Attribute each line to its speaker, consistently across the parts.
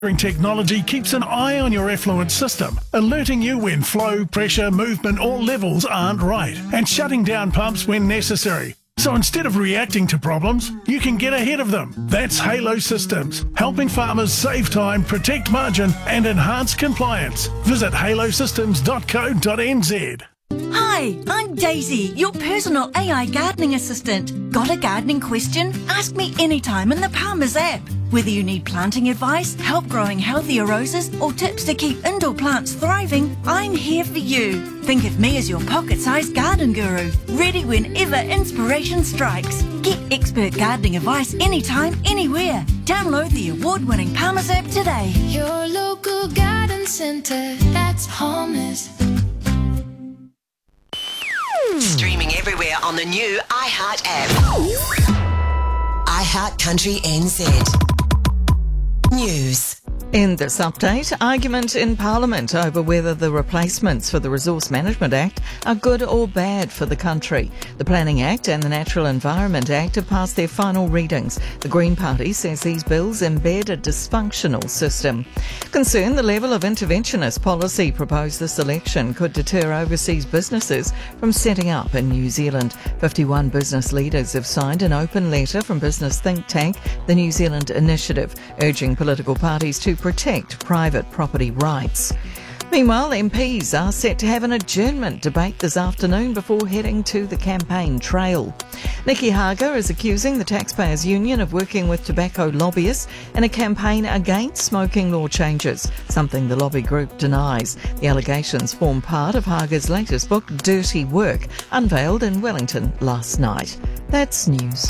Speaker 1: Technology keeps an eye on your effluent system, alerting you when flow, pressure, movement or levels aren't right, and shutting down pumps when necessary. So instead of reacting to problems, you can get ahead of them. That's Halo Systems, helping farmers save time, protect margin and enhance compliance. Visit halosystems.co.nz.
Speaker 2: Hi, I'm Daisy, your personal AI gardening assistant. Got a gardening question? Ask me anytime in the Palmer's app. Whether you need planting advice, help growing healthier roses, or tips to keep indoor plants thriving, I'm here for you. Think of me as your pocket-sized garden guru, ready whenever inspiration strikes. Get expert gardening advice anytime, anywhere. Download the award-winning Palmer's app today.
Speaker 3: Your local garden centre, that's Palmer's.
Speaker 4: Streaming everywhere on the new iHeart app. iHeart Country NZ. News.
Speaker 5: In this update, argument in Parliament over whether the replacements for the Resource Management Act are good or bad for the country. The Planning Act and the Natural Environment Act have passed their final readings. The Green Party says these bills embed a dysfunctional system. Concerned the level of interventionist policy proposed this election could deter overseas businesses from setting up in New Zealand. 51 business leaders have signed an open letter from business think tank, the New Zealand Initiative, urging political parties to protect private property rights. Meanwhile, MPs are set to have an adjournment debate this afternoon before heading to the campaign trail. Nikki Hager is accusing the Taxpayers Union of working with tobacco lobbyists in a campaign against smoking law changes, something the lobby group denies. The allegations form part of Hager's latest book, Dirty Work, unveiled in Wellington last night. That's news.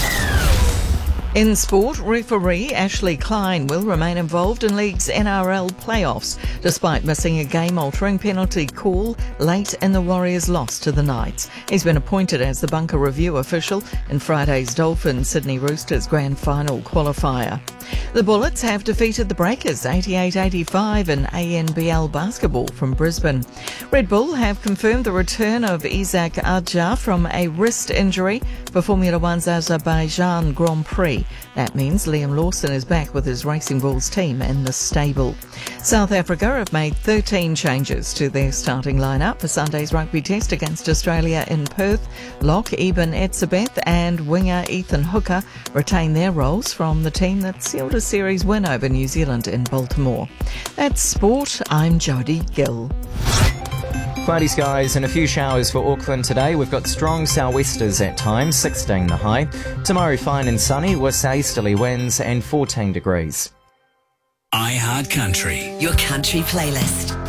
Speaker 5: In sport, referee Ashley Klein will remain involved in League's NRL playoffs, despite missing a game-altering penalty call late in the Warriors' loss to the Knights. He's been appointed as the bunker review official in Friday's Dolphins-Sydney Roosters grand final qualifier. The Bullets have defeated the Breakers 88-85 in ANBL basketball from Brisbane. Red Bull have confirmed the return of Isaac Adjar from a wrist injury for Formula One's Azerbaijan Grand Prix. That means Liam Lawson is back with his Racing Bulls team in the stable. South Africa have made 13 changes to their starting lineup for Sunday's rugby test against Australia in Perth. Lock Eben Etzebeth and winger Ethan Hooker retain their roles from the team that sealed a series win over New Zealand in Baltimore. That's sport. I'm Jodie Gill.
Speaker 6: Cloudy skies and a few showers for Auckland today. We've got strong sou'westers at times, 16 the high. Tomorrow fine and sunny with southeasterly winds and 14 degrees.
Speaker 7: iHeart Country.
Speaker 4: Your country playlist.